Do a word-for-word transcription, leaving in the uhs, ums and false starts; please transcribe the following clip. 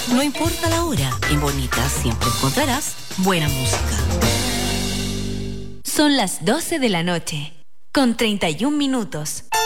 No importa la hora, en Bonita siempre encontrarás buena música. Son las doce de la noche, con treinta y un minutos.